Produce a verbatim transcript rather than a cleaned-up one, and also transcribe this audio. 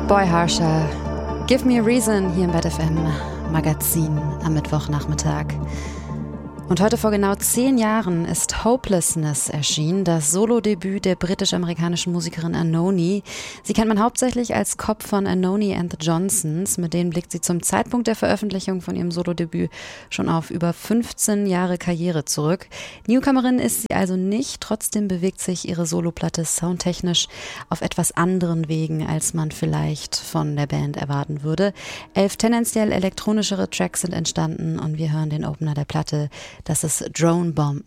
Boy Harsher, Give Me a Reason hier im Bad F M Magazin am Mittwochnachmittag. Und heute vor genau zehn Jahren ist Hopelessness erschienen, das Solodebüt der britisch-amerikanischen Musikerin Anohni. Sie kennt man hauptsächlich als Kopf von Anohni and the Johnsons. Mit denen blickt sie zum Zeitpunkt der Veröffentlichung von ihrem Solodebüt schon auf über fünfzehn Jahre Karriere zurück. Newcomerin ist sie also nicht, trotzdem bewegt sich ihre Soloplatte soundtechnisch auf etwas anderen Wegen, als man vielleicht von der Band erwarten würde. Elf tendenziell elektronischere Tracks sind entstanden und wir hören den Opener der Platte. Das ist Drone Bomb